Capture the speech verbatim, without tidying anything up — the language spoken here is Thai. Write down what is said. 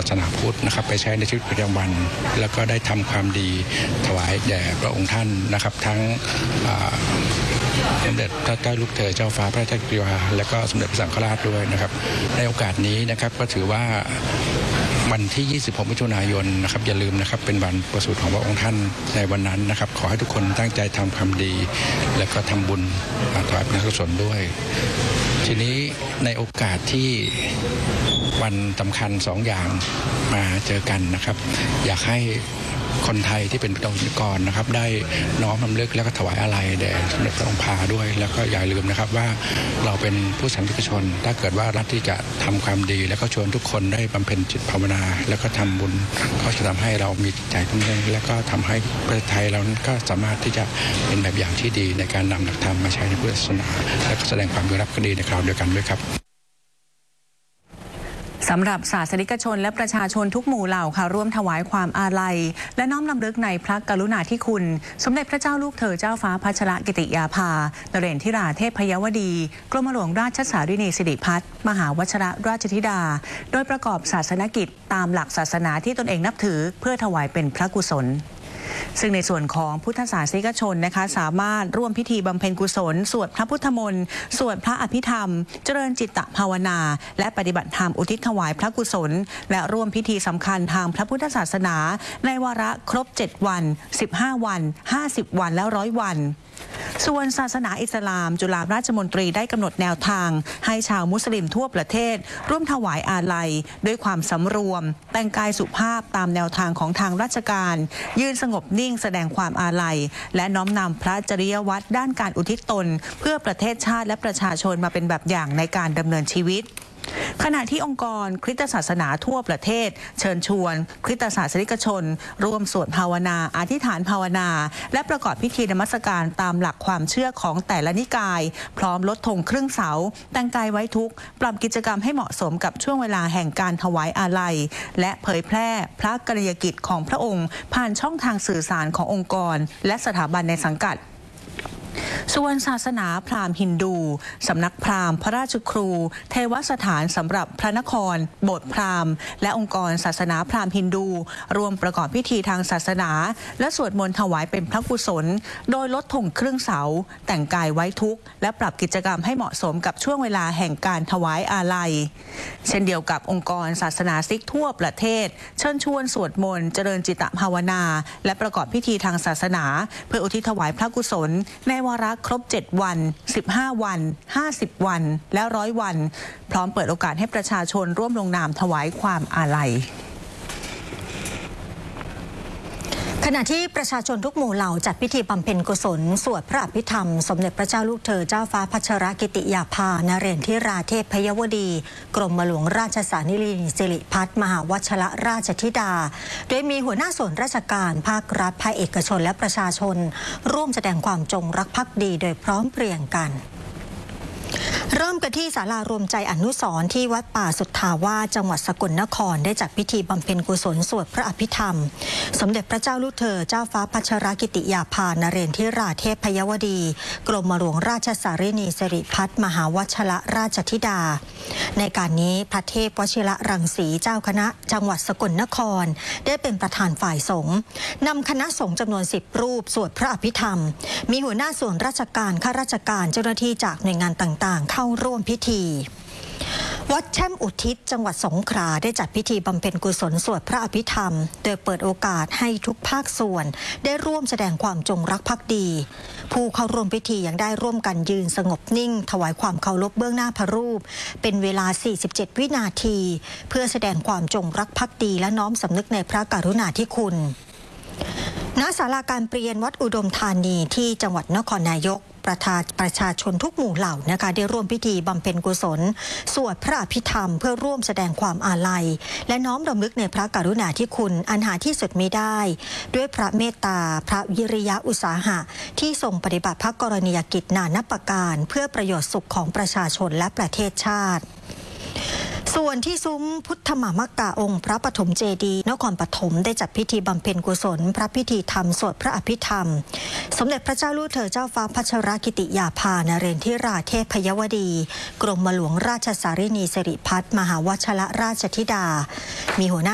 สนาพุทธนะครับไปใช้ในชีวิตประจำวันแล้วก็ได้ทำความดีถวายแด่พระองค์ท่านนะครับทั้งสมเด็จพระเจ้าลูกเธอเจ้าฟ้าพระราชกิติยาและก็สมเด็จพระสังฆราชด้วยนะครับในโอกาสนี้นะครับก็ถือว่าวันที่ยี่สิบหกมิถุนายนนะครับอย่าลืมนะครับเป็นวันประสูติของพระองค์ท่านในวันนั้นนะครับขอให้ทุกคนตั้งใจทำความดีและก็ทำบุญถวายเป็นกุศลด้วยทีนี้ในโอกาสที่วันสำคัญสองอย่างมาเจอกันนะครับอยากให้คนไทยที่เป็นประชากรนะครับได้น้อมรำลึกและก็ถวายอาลัยแด่สมเด็จพระองค์พาด้วยแล้วก็อย่าลืมนะครับว่าเราเป็นผู้สันติชนถ้าเกิดว่ารัฐที่จะทำความดีแล้วก็ชวนทุกคนได้บำเพ็ญจิตภาวนาแล้วก็ทำบุญก็จะทำให้เรามีจิตใจตั้งมั่นและก็ทำให้ประเทศไทยเราก็สามารถที่จะเป็นแบบอย่างที่ดีในการนำหลักธรรมมาใช้ในพุทธศาสนาและก็แสดงความยอมรับคดีในคราวเดียวกันด้วยครับสำหรับศาสนิกชนและประชาชนทุกหมู่เหล่าค่ะร่วมถวายความอาลัยและน้อมรำลึกในพระกรุณาธิคุณสมเด็จพระเจ้าลูกเธอเจ้าฟ้าพัชรกิติยาภานเรศธิราเทพยวดีกรมหลวงราชสารินีสิริพัฒน์มหาวชิรราชธิดาโดยประกอบศาสนกิจตามหลักศาสนาที่ตนเองนับถือเพื่อถวายเป็นพระกุศลซึ่งในส่วนของพุทธศาสนิกชนนะคะสามารถร่วมพิธีบำเพ็ญกุศลสวดพระพุทธมนต์สวดพระอภิธรรมเจริญจิตตภาวนาและปฏิบัติธรรมอุทิศถวายพระกุศลและร่วมพิธีสำคัญทางพระพุทธศาสนาในวาระครบเจ็ดวันสิบห้าวันห้าสิบวันและร้อยวันส่วนศาสนาอิสลามจุฬาราชมนตรีได้กำหนดแนวทางให้ชาวมุสลิมทั่วประเทศร่วมถวายอาลัยด้วยความสำรวมแต่งกายสุภาพตามแนวทางของทางราชการยืนสงบนิ่งแสดงความอาลัยและน้อมนำพระจริยวัตรด้านการอุทิศตนเพื่อประเทศชาติและประชาชนมาเป็นแบบอย่างในการดำเนินชีวิตขณะที่องค์กรคริสตศาสนาทั่วประเทศเชิญชวนคริสตศาสนิกชนร่วมสวดภาวนาอธิษฐานภาวนาและประกอบพิธีนมัสการตามหลักความเชื่อของแต่ละนิกายพร้อมลดธงครึ่งเสาแต่งกายไว้ทุกข์ปรับกิจกรรมให้เหมาะสมกับช่วงเวลาแห่งการถวายอาลัยและเผยแพร่พระกรณียกิจของพระองค์ผ่านช่องทางสื่อสารขององค์กรและสถาบันในสังกัดส่วนศาสนาพราหมณ์ฮินดูสำนักพราหมณ์พระราชครูเทวสถานสำหรับพระนครโบสถ์พราหมณ์และองค์กรศาสนาพราหมณ์ฮินดูรวมประกอบพิธีทางศาสนาและสวดมนต์ถวายเป็นพระกุศลโดยลดธงครึ่งเสาแต่งกายไว้ทุกข์และปรับกิจกรรมให้เหมาะสมกับช่วงเวลาแห่งการถวายอาลัยเช่นเดียวกับองค์กรศาสนาซิกทั่วประเทศเชิญชวนสวดมนต์เจริญจิตตภาวนาและประกอบพิธีทางศาสนาเพื่ออุทิศถวายพระกุศลในวาระครบเจ็ดวันสิบห้าวันห้าสิบวันและร้อยวันพร้อมเปิดโอกาสให้ประชาชนร่วมลงนามถวายความอาลัยขณะที่ประชาชนทุกหมู่เหล่าจัดพิธีบำเพ็ญกุศลสวดพระอภิธรรมสมเด็จพระเจ้าลูกเธอเจ้าฟ้าพัชรกิติยาภานเรศธิราเทพยวดีกรมหลวงราชสารินีสิริพัฒน์มหาวชิรราชธิดาโดยมีหัวหน้าส่วนราชการภาครัฐภาคเอกชนและประชาชนร่วมแสดงความจงรักภักดีโดยพร้อมเพรียงกันเริ่มกันที่ศาลารวมใจอนุสรณ์ที่วัดป่าสุทธาวาสจังหวัดสกลนครได้จัดพิธีบำเพ็ญกุศลสวดพระอภิธรรมสมเด็จพระเจ้าลูกเธอเจ้าฟ้าพัชรกิติยาภานเรศธิราเทพยวดีกรมหลวงราชสารินีสิริพัฒน์มหาวชิรราชธิดาในการนี้พระเทพวชิรรังสีเจ้าคณะจังหวัดสกลนครได้เป็นประธานฝ่ายสงฆ์นำคณะสงฆ์จำนวนสิบรูปสวดพระอภิธรรมมีหัวหน้าส่วนราชการข้าราชการเจ้าหน้าที่จากหน่วยงานต่างๆเข้าร่วมพิธีวัดแช่มอุทิศจังหวัดสงขลาได้จัดพิธีบำเพ็ญกุศลสวดพระอภิธรรมโดยเปิดโอกาสให้ทุกภาคส่วนได้ร่วมแสดงความจงรักภักดีผู้เข้าร่วมพิธียังได้ร่วมกันยืนสงบนิ่งถวายความเคารพเบื้องหน้าพระรูปเป็นเวลาสี่สิบเจ็ดวินาทีเพื่อแสดงความจงรักภักดีและน้อมสำนึกในพระกรุณาธิคุณณศาลาการเปลี่ยนวัดอุดมธานีที่จังหวัดนครนายกประธานประชาชนทุกหมู่เหล่านะคะได้ร่วมพิธีบำเพ็ญกุศลสวดพระอภิธรรมเพื่อร่วมแสดงความอาลัยและน้อมรำลึกในพระกรุณาธิคุณอันหาที่สุดมิได้ด้วยพระเมตตาพระวิริยะอุตสาหะที่ทรงปฏิบัติพระกรณียกิจนานับประการเพื่อประโยชน์สุขของประชาชนและประเทศชาติส่วนที่ซุ้มพุทธมามกะองค์พระปฐมเจดีย์นครปฐมได้จัดพิธีบำเพ็ญกุศลพระพิธีธรรมสวดพระอภิธรรมสมเด็จพระเจ้าลูกเธอเจ้าฟ้าพัชรกิติยาภานเรศธิราเทพยวดีกรมหลวงราชสารินีสิริพัฒน์มหาวชิรราชธิดามีหัวหน้า